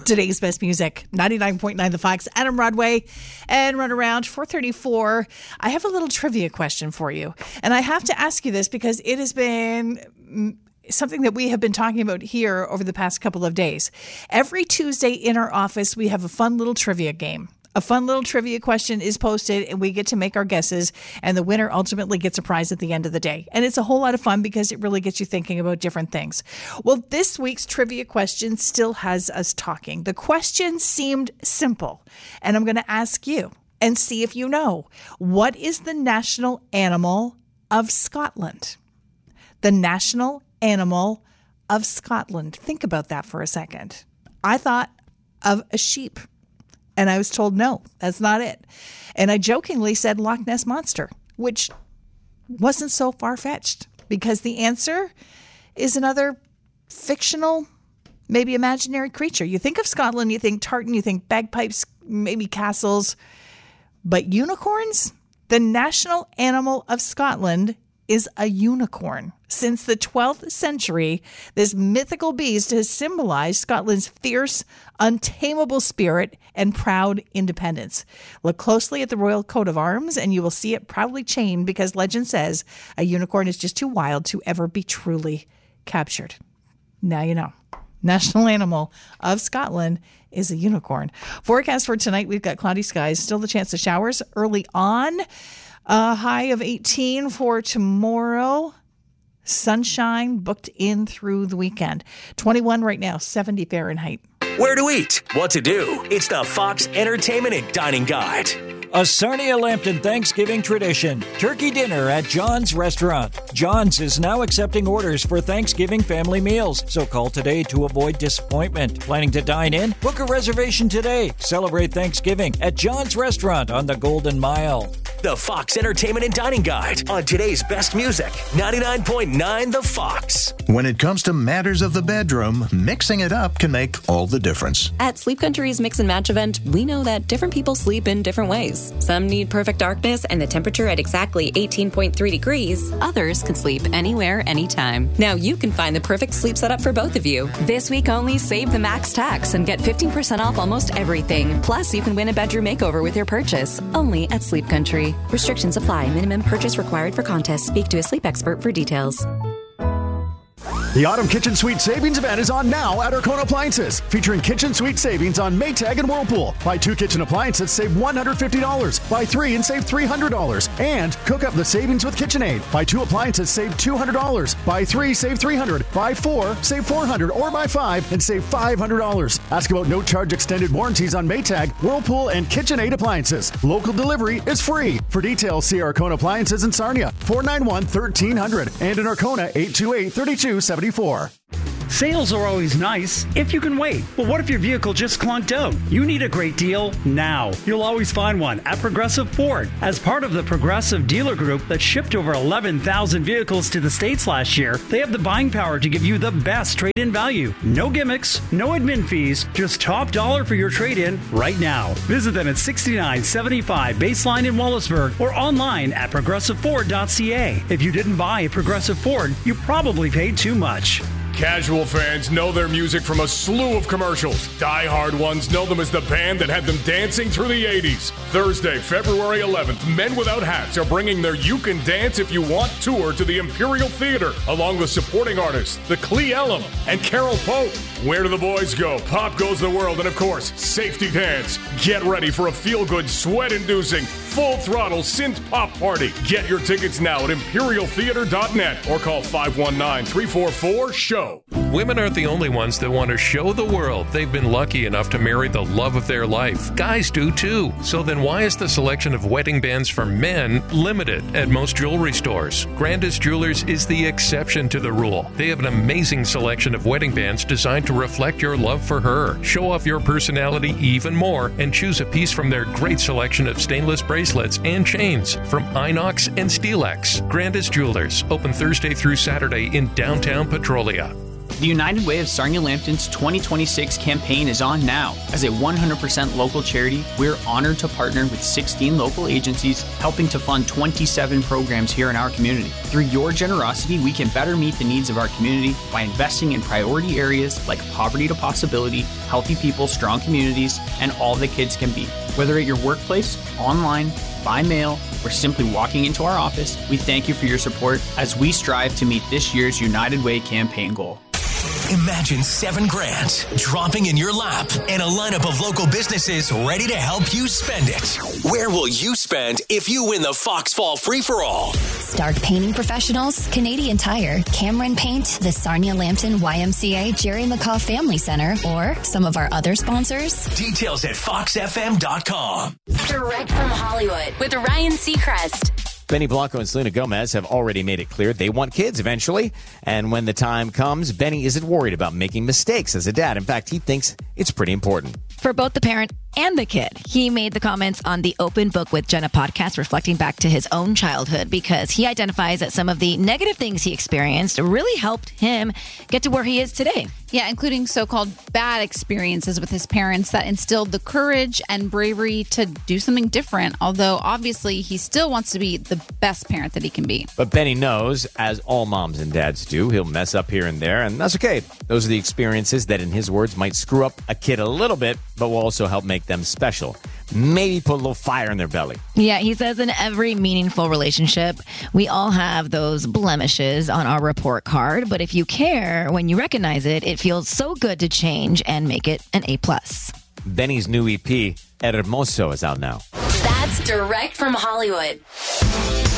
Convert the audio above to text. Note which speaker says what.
Speaker 1: Today's best music, 99.9 The Fox, Adam Rodway, and Run Around 434. I have a little trivia question for you. And I have to ask you this because it has been something that we have been talking about here over the past couple of days. Every Tuesday in our office, we have a fun little trivia game. A fun little trivia question is posted and we get to make our guesses, and the winner ultimately gets a prize at the end of the day. And it's a whole lot of fun because it really gets you thinking about different things. Well, this week's trivia question still has us talking. The question seemed simple, and I'm going to ask you and see if you know. What is the national animal of Scotland? The national animal of Scotland. Think about that for a second. I thought of a sheep. And I was told, no, that's not it. And I jokingly said Loch Ness Monster, which wasn't so far-fetched because the answer is another fictional, maybe imaginary creature. You think of Scotland, you think tartan, you think bagpipes, maybe castles. But unicorns? The national animal of Scotland is a unicorn. Since the 12th century, this mythical beast has symbolized Scotland's fierce, untamable spirit and proud independence. Look closely at the royal coat of arms and you will see it proudly chained because legend says a unicorn is just too wild to ever be truly captured. Now you know. National animal of Scotland is a unicorn. Forecast for tonight, we've got cloudy skies, still the chance of showers early on. A high of 18 for tomorrow. Sunshine booked in through the weekend. 21 right now, 70 Fahrenheit.
Speaker 2: Where to eat, what to do. It's the Fox Entertainment and Dining Guide.
Speaker 3: A Sarnia-Lambton Thanksgiving tradition. Turkey dinner at John's Restaurant. John's is now accepting orders for Thanksgiving family meals, so call today to avoid disappointment. Planning to dine in? Book a reservation today. Celebrate Thanksgiving at John's Restaurant on the Golden Mile.
Speaker 2: The Fox Entertainment and Dining Guide on today's best music, 99.9 The Fox.
Speaker 4: When it comes to matters of the bedroom, mixing it up can make all the difference.
Speaker 5: At Sleep Country's Mix and Match event, we know that different people sleep in different ways. Some need perfect darkness and the temperature at exactly 18.3 degrees.
Speaker 6: Others can sleep anywhere, anytime.
Speaker 5: Now you can find the perfect sleep setup for both of you.
Speaker 6: This week only, save the max tax and get 15% off almost everything. Plus, you can win a bedroom makeover with your purchase. Only at Sleep Country.
Speaker 5: Restrictions apply. Minimum purchase required for contest. Speak to a sleep expert for details.
Speaker 7: The Autumn Kitchen Suite Savings Event is on now at Arcona Appliances, featuring kitchen suite savings on Maytag and Whirlpool. Buy 2 kitchen appliances, save $150. Buy 3 and save $300. And cook up the savings with KitchenAid. Buy 2 appliances, save $200. Buy 3, save $300. Buy 4, save $400. Or buy 5 and save $500. Ask about no-charge extended warranties on Maytag, Whirlpool, and KitchenAid appliances. Local delivery is free. For details, see Arcona Appliances in Sarnia, 491-1300. And in Arcona, 828-3274.
Speaker 8: Sales are always nice if you can wait. But what if your vehicle just clunked out? You need a great deal now. You'll always find one at Progressive Ford. As part of the Progressive Dealer Group that shipped over 11,000 vehicles to the States last year, they have the buying power to give you the best trade-in value. No gimmicks, no admin fees, just top dollar for your trade-in right now. Visit them at 6975 Baseline in Wallaceburg or online at progressiveford.ca. If you didn't buy a Progressive Ford, you probably paid too much.
Speaker 9: Casual fans know their music from a slew of commercials. Die-hard ones know them as the band that had them dancing through the 80s. Thursday, February 11th, Men Without Hats are bringing their You Can Dance If You Want tour to the Imperial Theater, along with supporting artists, the Clee Ellum and Carol Pope. Where do the boys go? Pop Goes the World, and of course, Safety Dance. Get ready for a feel-good, sweat-inducing, full-throttle synth pop party. Get your tickets now at imperialtheater.net or call 519-344-SHOW.
Speaker 10: Women aren't the only ones that want to show the world they've been lucky enough to marry the love of their life. Guys do too. So then why is the selection of wedding bands for men limited at most jewelry stores? Grandis Jewelers is the exception to the rule. They have an amazing selection of wedding bands designed to reflect your love for her. Show off your personality even more and choose a piece from their great selection of stainless bracelets and chains from Inox and Stelex. Grandis Jewelers, open Thursday through Saturday in downtown Petrolia.
Speaker 11: The United Way of Sarnia-Lambton's 2026 campaign is on now. As a 100% local charity, we're honored to partner with 16 local agencies helping to fund 27 programs here in our community. Through your generosity, we can better meet the needs of our community by investing in priority areas like poverty to possibility, healthy people, strong communities, and all that kids can be. Whether at your workplace, online, by mail, or simply walking into our office, we thank you for your support as we strive to meet this year's United Way campaign goal.
Speaker 2: Imagine $7,000 dropping in your lap and a lineup of local businesses ready to help you spend it. Where will you spend if you win the Fox Fall Free-for-All?
Speaker 12: Stark Painting Professionals, Canadian Tire, Cameron Paint, the Sarnia-Lambton YMCA Jerry McCaw Family Center, or some of our other sponsors.
Speaker 2: Details at foxfm.com.
Speaker 13: Direct from Hollywood with Ryan Seacrest.
Speaker 14: Benny Blanco and Selena Gomez have already made it clear they want kids eventually. And when the time comes, Benny isn't worried about making mistakes as a dad. In fact, he thinks it's pretty important.
Speaker 15: For both the parent and the kid. He made the comments on the Open Book with Jenna podcast, reflecting back to his own childhood, because he identifies that some of the negative things he experienced really helped him get to where he is today.
Speaker 16: Yeah, including so-called bad experiences with his parents that instilled the courage and bravery to do something different, although obviously he still wants to be the best parent that he can be.
Speaker 14: But Benny knows, as all moms and dads do, he'll mess up here and there, and that's okay. Those are the experiences that, in his words, might screw up a kid a little bit, but will also help make them special. Maybe put a little fire in their belly.
Speaker 15: Yeah, he says in every meaningful relationship, we all have those blemishes on our report card. But if you care, when you recognize it, it feels so good to change and make it an A+.
Speaker 14: Benny's new EP, Hermoso, is out now.
Speaker 13: That's direct from Hollywood.